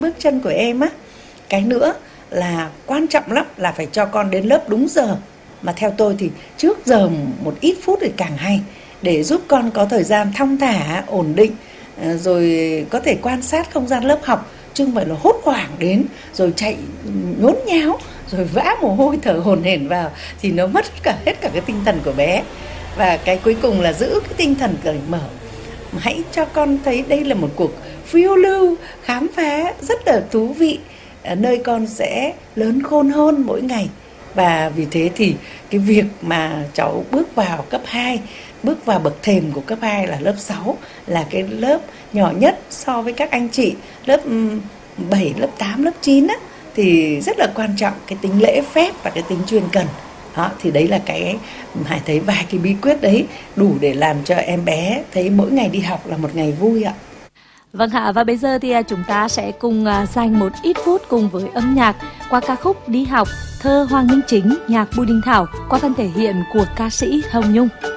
bước chân của em á. Cái nữa là quan trọng lắm là phải cho con đến lớp đúng giờ. Mà theo tôi thì trước giờ một ít phút thì càng hay, để giúp con có thời gian thong thả, ổn định, rồi có thể quan sát không gian lớp học, chứ không phải là hốt hoảng đến rồi chạy nhốn nháo rồi vã mồ hôi thở hổn hển vào thì nó mất hết cả cái tinh thần của bé. Và cái cuối cùng là giữ cái tinh thần cởi mở. Hãy cho con thấy đây là một cuộc phiêu lưu khám phá rất là thú vị, nơi con sẽ lớn khôn hơn mỗi ngày. Và vì thế thì cái việc mà cháu bước vào cấp 2, bước vào bậc thềm của cấp 2 là lớp 6, là cái lớp nhỏ nhất so với các anh chị lớp 7, lớp 8, lớp 9 á, thì rất là quan trọng cái tính lễ phép và cái tính chuyên cần. Đó, thì đấy là cái Hải thấy vài cái bí quyết đấy đủ để làm cho em bé thấy mỗi ngày đi học là một ngày vui ạ. Vâng ạ, và bây giờ thì chúng ta sẽ cùng dành một ít phút cùng với âm nhạc qua ca khúc Đi học, thơ Hoàng Minh Chính, nhạc Bùi Đình Thảo qua phần thể hiện của ca sĩ Hồng Nhung.